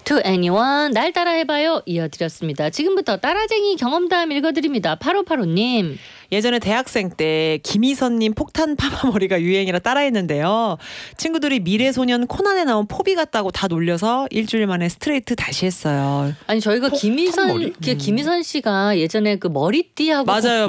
To anyone 날 따라해봐요 이어드렸습니다. 지금부터 따라쟁이 경험담 읽어드립니다. 8585님. 예전에 대학생 때 김희선님 폭탄 파마머리가 유행이라 따라했는데요. 친구들이 미래소년 코난에 나온 포비 같다고 다 놀려서 일주일 만에 스트레이트 다시 했어요. 아니 저희가 김희선 씨가 예전에 그 머리띠하고 맞아요.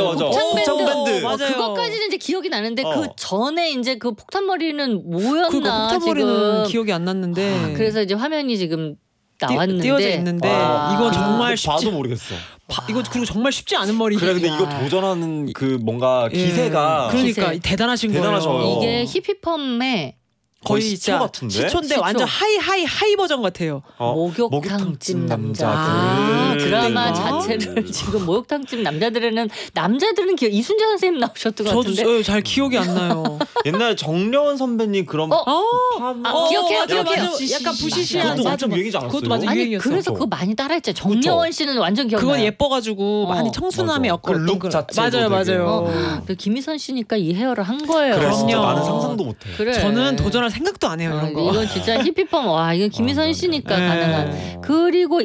곱창밴드 맞아요. 그것까지는 이제 기억이 나는데 그 전에 이제 그 폭탄머리는 뭐였나 폭탄머리는 지금 기억이 안 났는데 그래서 이제 화면이 지금 나왔는데 띄워져 있는데 이건 정말 봐도 모르겠어. 이거 그리고 정말 쉽지 않은 머리. 그래 근데 이거 도전하는 그 뭔가 기세가 그러니까 기세. 대단하셔요. 이게 히피펌의 거의 시초 같은데? 시초인데 완전 하이 버전 같아요. 목욕탕집 남자들. 드라마 자체를 지금 목욕탕집 남자들은 이순재 선생님 나오셨던 것 같은데 저도 잘 기억이 안 나요. 옛날 정려원 선배님 그런 기억해요. 약간 부시시한. 그것도 엄청 유행이지 않았어요? 그것도 맞아 아니 유행이었어. 그래서 그거 많이 따라했죠. 정려원 씨는 완전 기억나요. 그건 예뻐가지고 많이 청순함이 엮었던 룩 자체도 맞아요. 김희선 씨니까 이 헤어를 한 거예요. 그래 진짜 그럼요. 나는 상상도 못해. 그래. 저는 도전할 생각도 안 해요 이런 거. 이건 진짜 히피펌 이건 김희선 씨니까 가능한. 그리고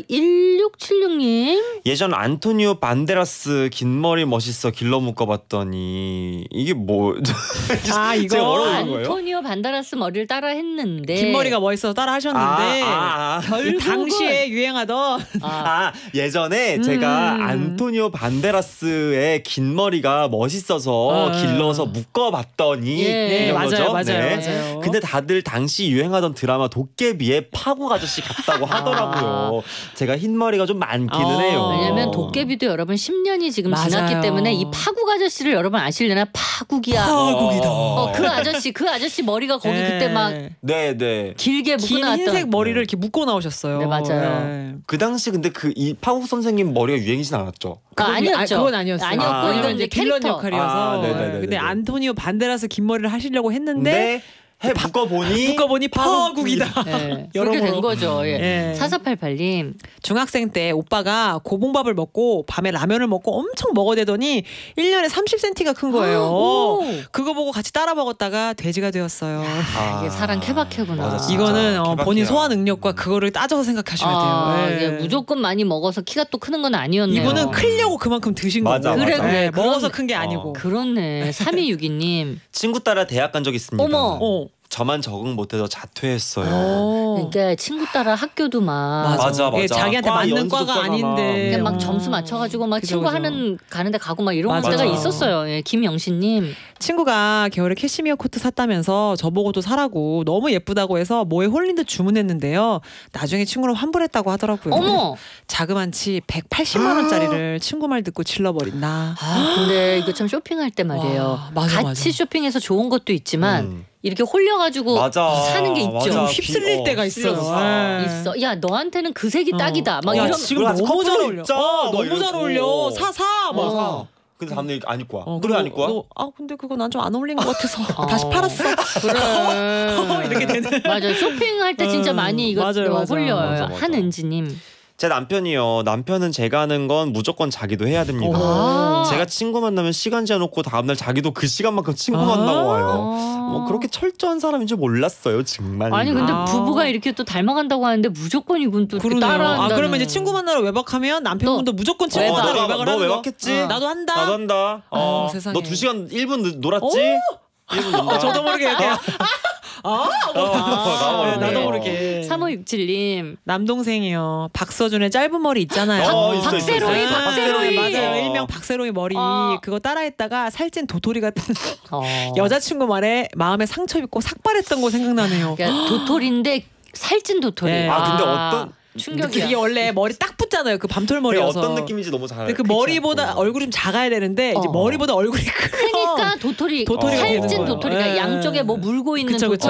1676님 예전 안토니오 반데라스 긴 머리 멋있어 길러 묶어봤더니 이게 뭐 이거 제가 어려운 거예요? 안토니오 반데라스 머리를 따라 했는데 긴 머리가 멋있어서 따라 하셨는데 결국은 당시에 유행하던 예전에 제가 안토니오 반데라스의 긴 머리가 멋있어서 길러서 묶어봤더니 이런 거죠? 맞아요. 근데 다들 당시 유행하던 드라마 도깨비의 파국 아저씨 같다고 하더라고요. 제가 흰 머리가 좀 많기는 해요. 왜냐면 도깨비도 여러분 10년이 지금 맞아요. 지났기 때문에 이 파국 아저씨를 여러분 아시려나? 파국이야. 그 아저씨 머리가 거기 그때 막 네. 길게 묶고 긴 나왔던 흰색 머리를 이렇게 묶고 나오셨어요. 네, 맞아요. 그 당시 근데 이 파국 선생님 머리가 유행이진 않았죠. 아니었죠. 그건 아니었어요. 아니었고 이건 이제 빌런 캐릭터 역할이어서. 네네네. 근데 안토니오 반데라스 긴 머리를 하시려고 했는데 묶어보니 파국이다. 네, 그렇게 된 거죠. 4488님 중학생 때 오빠가 고봉밥을 먹고 밤에 라면을 먹고 엄청 먹어대더니 1년에 30cm가 큰 거예요. 그거 보고 같이 따라 먹었다가 돼지가 되었어요. 이게 사람 케바케구나. 맞아, 이거는 케바케야. 본인 소화 능력과 그거를 따져서 생각하셔야 돼요. 이게 무조건 많이 먹어서 키가 또 크는 건 아니었네요. 이분은 크려고 그만큼 드신 거고. 그래. 먹어서 큰 게 아니고. 그렇네. 3262님 친구 따라 대학 간 적 있습니다. 어머. 저만 적응 못해서 자퇴했어요. 그러니까 친구 따라 학교도 막 맞아. 자기한테 맞는 과가 아닌데 그냥 막 점수 맞춰가지고 막 친구 가는데 가고 막 이런 맞아. 데가 있었어요. 김영신님 친구가 겨울에 캐시미어 코트 샀다면서 저보고도 사라고 너무 예쁘다고 해서 뭐에 홀린 듯 주문했는데요. 나중에 친구는 환불했다고 하더라고요. 어머. 자그만치 180만 원짜리를 친구 말 듣고 질러버린다. 근데 이거 참 쇼핑할 때 말이에요. 같이 쇼핑해서 좋은 것도 있지만 이렇게 홀려가지고 사는 게 있죠. 좀 휩쓸릴 때가 있어요. 있어. 야 너한테는 그 색이 딱이다. 막 이런. 지금 너무 잘 어울려. 너무 잘 어울려. 사. 근데 다음날 안 입고 와. 그래 안 입고 와? 근데 그거 난 좀 안 어울린 것 같아서 다시 팔았어. 그래. 이렇게 되는. 맞아. 쇼핑할 때 진짜 많이 이거 홀려요. 맞아. 한은지님. 제 남편이요. 남편은 제가 하는 건 무조건 자기도 해야 됩니다. 제가 친구 만나면 시간 재놓고 다음날 자기도 그 시간만큼 친구 만나고 와요. 뭐 그렇게 철저한 사람인 줄 몰랐어요. 정말. 아니 근데 부부가 이렇게 또 닮아간다고 하는데 무조건 이분 또 따라한다. 그러면 이제 친구 만나러 외박하면 남편분도 무조건 친구 만나러 외박을 하는 거. 너 외박했지? 나도 한다. 세상에. 너 2시간 1분 놀았지? 1분 논다. 저도 모르게 이렇게. 나도 모르게. 3567님 남동생이요. 박서준의 짧은 머리 있잖아요. 박세로이. 맞아요. 일명 박세로이 머리 그거 따라했다가 살찐 도토리 같은 여자친구 말에 마음에 상처 입고 삭발했던 거 생각나네요. 그러니까 도토리인데 살찐 도토리. 근데 어떤 충격이야. 이게 원래 머리 딱 붙잖아요. 그 밤톨머리여서. 어떤 느낌인지 너무 잘. 그 머리보다 얼굴이 좀 작아야 되는데 이제 머리보다 얼굴이 크니까 도토리 살찐 도토리가 양쪽에 뭐 물고 있는 도토리.